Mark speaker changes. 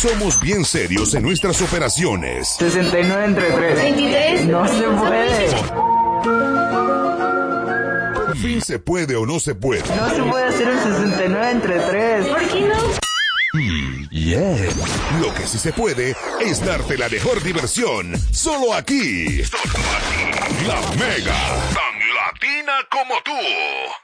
Speaker 1: Somos bien serios en nuestras operaciones.
Speaker 2: 69 entre 3.
Speaker 3: 23.
Speaker 2: No se puede.
Speaker 1: Por fin se puede o no se puede.
Speaker 2: No se puede hacer el 69 entre 3.
Speaker 3: ¿Por qué no?
Speaker 1: Lo que sí se puede es darte la mejor diversión. Solo aquí. La Mega. Tan latina como tú.